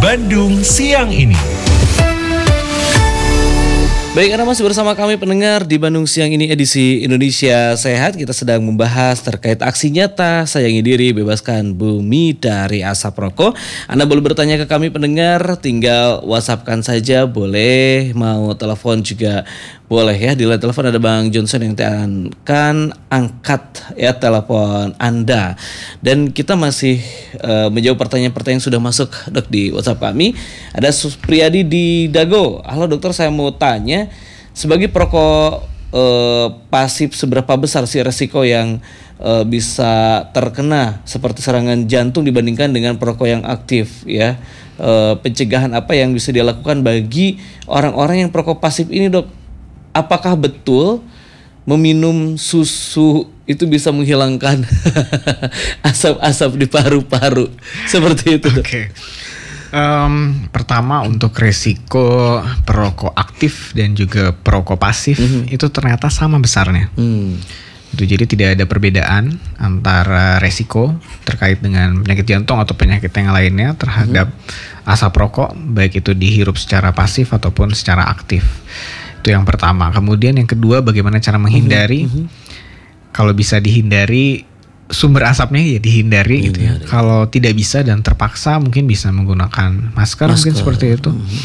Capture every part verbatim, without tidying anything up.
Bandung Siang Ini. Baik, Anda masih bersama kami pendengar di Bandung Siang Ini edisi Indonesia Sehat. Kita sedang membahas terkait aksi nyata sayangi diri, bebaskan bumi dari asap rokok. Anda boleh bertanya ke kami pendengar, tinggal WhatsAppkan saja, boleh, mau telepon juga boleh ya. Di line telepon ada Bang Johnson yang akan angkat ya telepon Anda. Dan kita masih uh, menjawab pertanyaan-pertanyaan yang sudah masuk Dok di WhatsApp kami. Ada Supriyadi di Dago. Halo dokter, saya mau tanya, sebagai perokok uh, pasif seberapa besar sih resiko yang uh, bisa terkena seperti serangan jantung dibandingkan dengan perokok yang aktif ya? Uh, pencegahan apa yang bisa dilakukan bagi orang-orang yang perokok pasif ini, Dok? Apakah betul meminum susu itu bisa menghilangkan asap-asap di paru-paru seperti itu? Oke. Okay. Um, pertama untuk resiko perokok aktif dan juga perokok pasif mm-hmm. itu ternyata sama besarnya. Mm. Itu jadi tidak ada perbedaan antara resiko terkait dengan penyakit jantung atau penyakit yang lainnya terhadap mm-hmm. asap rokok, baik itu dihirup secara pasif ataupun secara aktif. Itu yang pertama. Kemudian yang kedua, bagaimana cara menghindari? Mm-hmm. Kalau bisa dihindari, sumber asapnya ya dihindari, dihindari gitu ya. Kalau tidak bisa dan terpaksa mungkin bisa menggunakan masker, masker. mungkin seperti itu. Mm-hmm.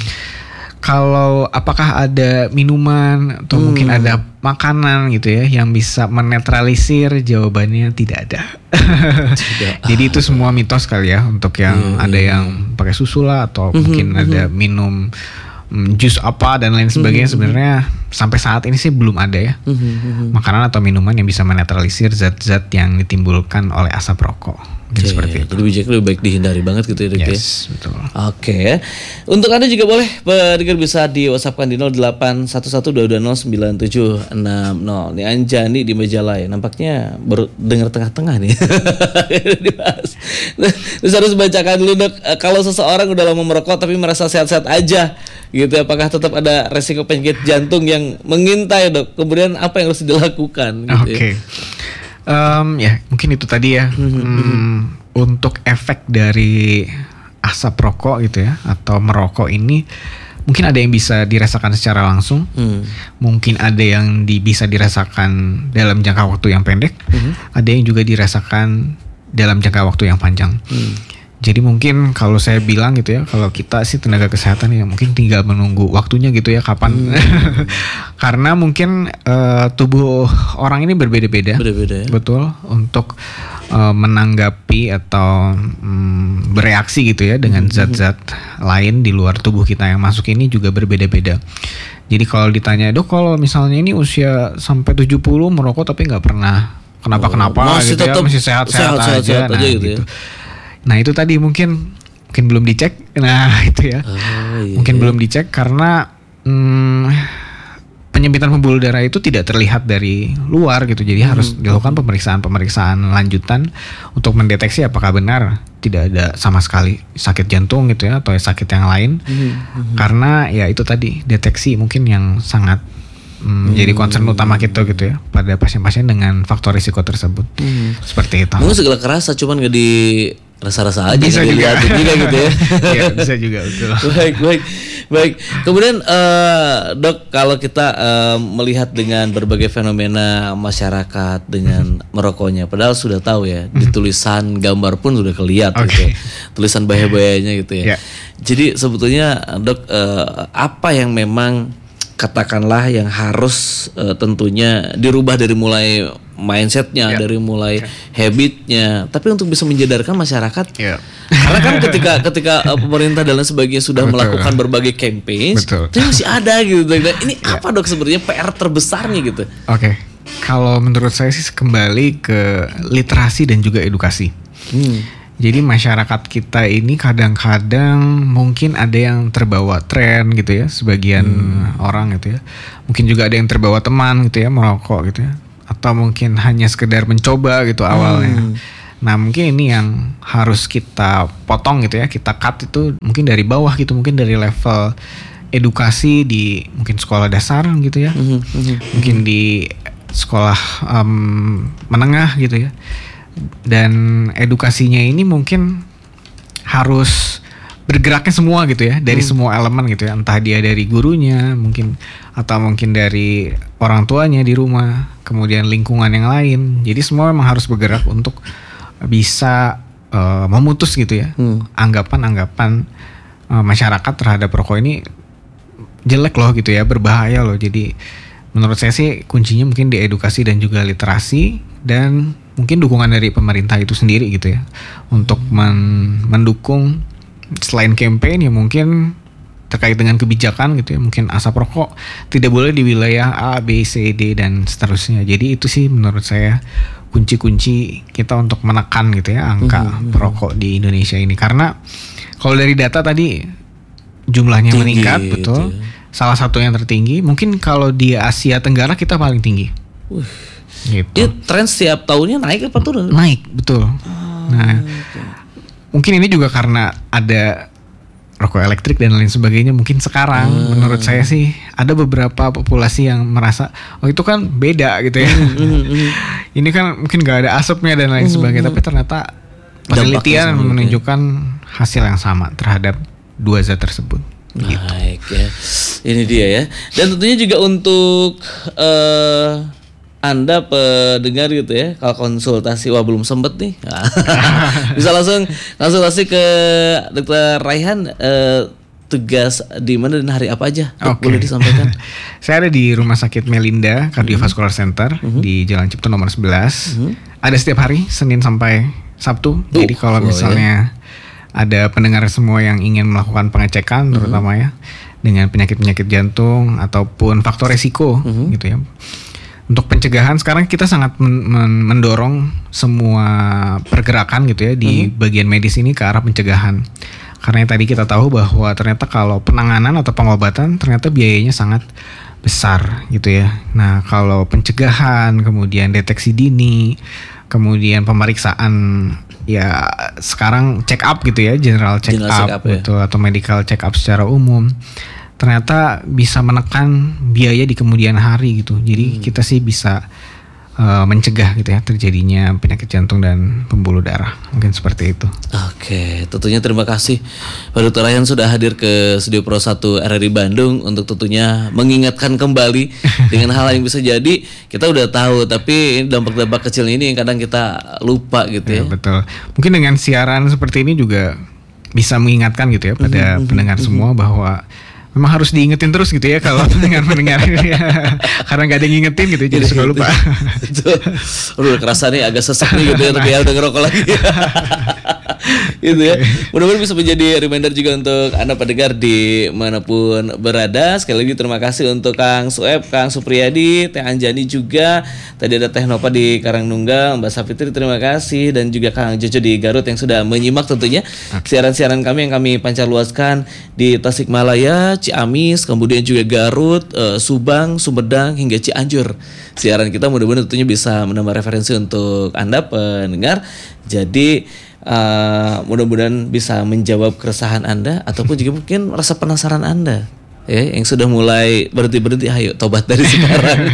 Kalau apakah ada minuman atau mm. mungkin ada makanan gitu ya yang bisa menetralisir? Jawabannya tidak ada. Tidak. Jadi itu semua mitos kali ya, untuk yang yeah, ada yeah. yang pakai susu lah atau mm-hmm, mungkin mm-hmm. ada minum jus apa dan lain sebagainya. Mm-hmm. Sebenarnya sampai saat ini sih belum ada ya mm-hmm. makanan atau minuman yang bisa menetralisir zat-zat yang ditimbulkan oleh asap rokok. Mungkin okay, seperti itu. Jadi bijaknya lebih baik dihindari banget gitu ya, Dok. Yes, ya? Betul. Oke. Okay. Untuk Anda juga boleh pendengar bisa di WhatsApp-kan di nol delapan satu satu dua dua nol sembilan tujuh enam nol. Ini Anjani di Majalaya. Nampaknya baru dengar tengah-tengah nih. Dibahas. Terus harus bacakan dulu, Dok. Kalau seseorang udah lama merokok tapi merasa sehat-sehat aja gitu, apakah tetap ada resiko penyakit jantung yang mengintai, Dok? Kemudian apa yang harus dilakukan gitu? Oke. Okay. Ya? Um, ya mungkin itu tadi ya. Mm-hmm. um, Untuk efek dari asap rokok gitu ya, atau merokok ini mungkin ada yang bisa dirasakan secara langsung, mm. mungkin ada yang di, bisa dirasakan dalam jangka waktu yang pendek, mm-hmm. ada yang juga dirasakan dalam jangka waktu yang panjang. Mm. Jadi mungkin kalau saya bilang gitu ya, kalau kita sih tenaga kesehatan ya mungkin tinggal menunggu waktunya gitu ya, kapan. Hmm. Karena mungkin uh, tubuh orang ini berbeda-beda. Berbeda ya. Betul, untuk uh, menanggapi atau um, bereaksi gitu ya dengan hmm. zat-zat lain di luar tubuh kita yang masuk ini juga berbeda-beda. Jadi kalau ditanya, Dok, kalau misalnya ini usia sampai tujuh puluh merokok tapi nggak pernah kenapa-kenapa oh, gitu ya, masih sehat-sehat aja, sehat nah, aja gitu. gitu. Nah itu tadi mungkin mungkin belum dicek. Nah itu ya oh, iya. Mungkin belum dicek karena hmm, penyempitan pembuluh darah itu tidak terlihat dari luar gitu. Jadi hmm. harus dilakukan pemeriksaan-pemeriksaan lanjutan untuk mendeteksi apakah benar tidak ada sama sekali sakit jantung gitu ya, atau sakit yang lain. hmm. Karena ya itu tadi, deteksi mungkin yang sangat Hmm, hmm. jadi concern utama kita gitu ya pada pasien-pasien dengan faktor risiko tersebut. hmm. Seperti itu. Mungkin segala kerasa cuman gak di rasa-rasa aja, bisa juga. juga gitu ya. Ya bisa juga, betul. Baik, baik, baik. Kemudian uh, Dok, kalau kita uh, melihat dengan berbagai fenomena masyarakat dengan merokoknya, padahal sudah tahu ya, di tulisan gambar pun sudah kelihatan okay. gitu, tulisan bahaya-bahayanya gitu ya. Yeah. Jadi sebetulnya Dok, uh, apa yang memang katakanlah yang harus uh, tentunya dirubah dari mulai mindsetnya, yeah. dari mulai okay. habitnya, tapi untuk bisa menjadarkan masyarakat, yeah. karena kan ketika ketika uh, pemerintah dan lain sebagainya sudah Betul. melakukan berbagai campaign, tapi masih ada gitu. Dan ini yeah. apa, Dok, sebenarnya P R terbesarnya gitu? Oke, okay. Kalau menurut saya sih kembali ke literasi dan juga edukasi. Hmm. Jadi masyarakat kita ini kadang-kadang mungkin ada yang terbawa tren gitu ya, sebagian hmm. orang gitu ya. Mungkin juga ada yang terbawa teman gitu ya, merokok gitu ya. Atau mungkin hanya sekedar mencoba gitu awalnya. Hmm. Nah mungkin ini yang harus kita potong gitu ya, kita cut itu mungkin dari bawah gitu, mungkin dari level edukasi di mungkin sekolah dasar gitu ya. Hmm. Hmm. Mungkin di sekolah um, menengah gitu ya. Dan edukasinya ini mungkin harus bergeraknya semua gitu ya, dari hmm. semua elemen gitu ya, entah dia dari gurunya mungkin atau mungkin dari orang tuanya di rumah, kemudian lingkungan yang lain. Jadi semua memang harus bergerak untuk bisa uh, memutus gitu ya hmm. anggapan-anggapan uh, masyarakat terhadap rokok ini jelek loh gitu ya, berbahaya loh. Jadi menurut saya sih kuncinya mungkin di edukasi dan juga literasi, dan mungkin dukungan dari pemerintah itu sendiri gitu ya, untuk men- mendukung selain campaign ya mungkin terkait dengan kebijakan gitu ya, mungkin asap rokok tidak boleh di wilayah A, B, C, D dan seterusnya. Jadi itu sih menurut saya kunci-kunci kita untuk menekan gitu ya angka mm-hmm. perokok di Indonesia ini. Karena kalau dari data tadi jumlahnya tinggi, meningkat betul. Gitu. Salah satu yang tertinggi. Mungkin kalau di Asia Tenggara kita paling tinggi. Uh. Gitu. Ya, tren setiap tahunnya naik apa turun? Naik, betul. Oh, nah, okay. Mungkin ini juga karena ada rokok elektrik dan lain sebagainya. Mungkin sekarang hmm. menurut saya sih ada beberapa populasi yang merasa oh itu kan beda gitu ya. Ini kan mungkin gak ada asapnya dan lain sebagainya. Tapi ternyata penelitian menunjukkan ya. Hasil yang sama terhadap dua zat tersebut. Baik gitu. Ya. Ini dia ya. Dan tentunya juga untuk uh, Anda pendengar gitu ya, kalau konsultasi wah belum sempet nih, bisa langsung konsultasi ke Dokter Raihan. Eh, tugas di mana dan hari apa aja? Okay. Boleh disampaikan? Saya ada di Rumah Sakit Melinda Cardiovascular mm-hmm. Center mm-hmm. di Jalan Cipto nomor sebelas. Mm-hmm. Ada setiap hari Senin sampai Sabtu. Uh, Jadi kalau oh, misalnya ya. ada pendengar semua yang ingin melakukan pengecekan, mm-hmm. terutama ya dengan penyakit-penyakit jantung ataupun faktor resiko, mm-hmm. gitu ya. Untuk pencegahan sekarang kita sangat men- men- mendorong semua pergerakan gitu ya di hmm. bagian medis ini ke arah pencegahan. Karena tadi kita tahu bahwa ternyata kalau penanganan atau pengobatan ternyata biayanya sangat besar gitu ya. Nah, kalau pencegahan, kemudian deteksi dini, kemudian pemeriksaan ya sekarang check up gitu ya, general check general up, check up gitu, ya. Atau medical check up secara umum. Ternyata bisa menekan biaya di kemudian hari gitu. Jadi hmm. kita sih bisa uh, mencegah gitu ya terjadinya penyakit jantung dan pembuluh darah. Mungkin seperti itu. Oke, tentunya terima kasih Pak Dokter Raihan sudah hadir ke Studio Pro satu R R I Bandung untuk tentunya mengingatkan kembali dengan hal yang bisa jadi kita udah tahu, tapi dampak-dampak kecil ini yang kadang kita lupa gitu ya. Ya betul. Mungkin dengan siaran seperti ini juga bisa mengingatkan gitu ya pada mm-hmm. pendengar mm-hmm. semua bahwa memang harus diingetin terus gitu ya kalau pendengar-pendengar ya. Karena gak ada yang ngingetin gitu jadi suka lupa. Udah kerasa nih agak sesek nih gitu ya, tapi ya udah ngerokok lagi. Gitu ya. Mudah-mudahan bisa menjadi reminder juga untuk Anda pendengar di manapun berada. Sekali lagi terima kasih untuk Kang Sueb, Kang Supriyadi, Teh Anjani juga. Tadi ada Teh Nova di Karangnunggal, Mbak Safitri terima kasih, dan juga Kang Jojo di Garut yang sudah menyimak tentunya siaran-siaran kami yang kami pancarluaskan di Tasikmalaya, Ciamis, kemudian juga Garut, uh, Subang, Sumedang hingga Cianjur. Siaran kita mudah-mudahan tentunya bisa menambah referensi untuk Anda pendengar. Jadi uh, mudah-mudahan bisa menjawab keresahan Anda ataupun juga mungkin rasa penasaran Anda. Ya, yang sudah mulai berhenti-berhenti, ayo tobat dari sekarang.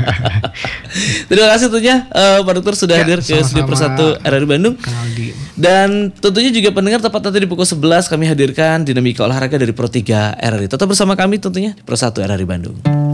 Terima kasih tentunya uh, Pak Dokter sudah ya, hadir ke Studio Pro satu R R I Bandung. Dan tentunya juga pendengar, tepat nanti di pukul sebelas kami hadirkan Dinamika Olahraga dari Pro tiga R R I. Tetap bersama kami tentunya di Pro satu R R I Bandung.